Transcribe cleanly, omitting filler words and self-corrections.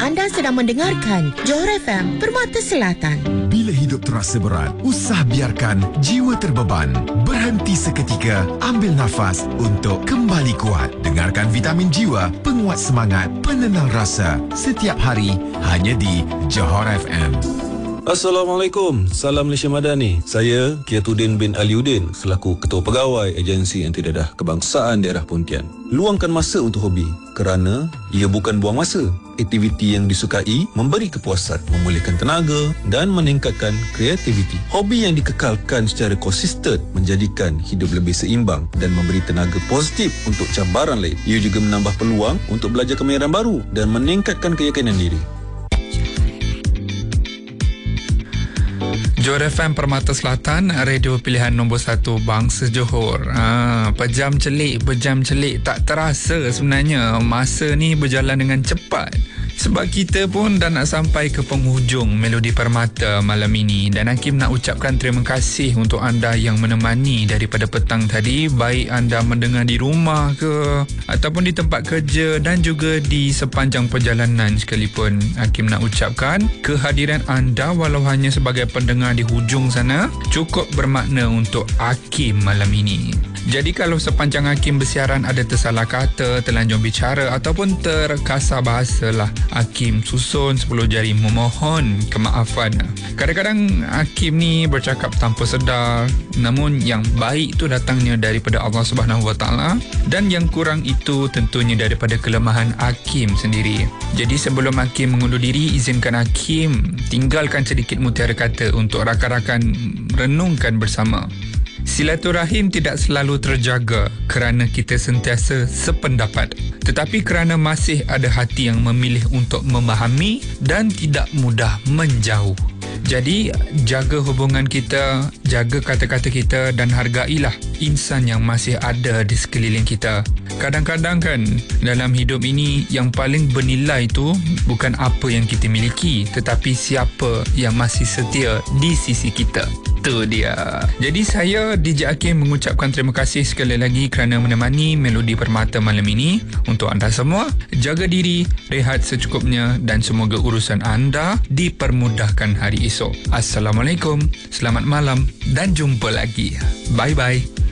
Anda sedang mendengarkan Johor FM Permata Selatan. Bila hidup terasa berat, usah biarkan jiwa terbeban. Berhenti seketika, ambil nafas untuk kembali kuat. Dengarkan Vitamin Jiwa, penguat semangat, penenang rasa. Setiap hari, hanya di Johor FM. Assalamualaikum, salam Malaysia Madani. Saya Kiatuddin bin Aliuddin selaku Ketua Pegawai Agensi Antidadah Kebangsaan Daerah Pontian. Luangkan masa untuk hobi kerana ia bukan buang masa. Aktiviti yang disukai memberi kepuasan, memulihkan tenaga dan meningkatkan kreativiti. Hobi yang dikekalkan secara konsisten menjadikan hidup lebih seimbang dan memberi tenaga positif untuk cabaran lain. Ia juga menambah peluang untuk belajar kemahiran baru dan meningkatkan keyakinan diri. Johor FM Permata Selatan, radio pilihan nombor 1 bangsa Johor. Pejam celik tak terasa sebenarnya. Masa ni berjalan dengan cepat. Sebab kita pun dah nak sampai ke penghujung Melodi Permata malam ini. Dan Hakim nak ucapkan terima kasih untuk anda yang menemani daripada petang tadi. Baik anda mendengar di rumah ke, ataupun di tempat kerja dan juga di sepanjang perjalanan sekalipun. Hakim nak ucapkan kehadiran anda walau hanya sebagai pendengar di hujung sana cukup bermakna untuk Hakim malam ini. Jadi kalau sepanjang Hakim bersiaran ada tersalah kata, terlanjur bicara ataupun terkasar bahasa lah, Hakim susun 10 jari memohon kemaafan. Kadang-kadang Hakim ni bercakap tanpa sedar, namun yang baik tu datangnya daripada Allah Subhanahu Wa Taala dan yang kurang itu tentunya daripada kelemahan Hakim sendiri. Jadi sebelum Hakim mengundur diri, izinkan Hakim tinggalkan sedikit mutiara kata untuk rakan-rakan renungkan bersama. Silaturahim tidak selalu terjaga kerana kita sentiasa sependapat, tetapi kerana masih ada hati yang memilih untuk memahami dan tidak mudah menjauh. Jadi, jaga hubungan kita, jaga kata-kata kita dan hargailah insan yang masih ada di sekeliling kita. Kadang-kadang kan, dalam hidup ini yang paling bernilai tu bukan apa yang kita miliki, tetapi siapa yang masih setia di sisi kita. Itu dia. Jadi saya DJ Hakim mengucapkan terima kasih sekali lagi kerana menemani Melodi Permata malam ini. Untuk anda semua, jaga diri, rehat secukupnya dan semoga urusan anda dipermudahkan hari esok. Assalamualaikum, selamat malam dan jumpa lagi. Bye-bye.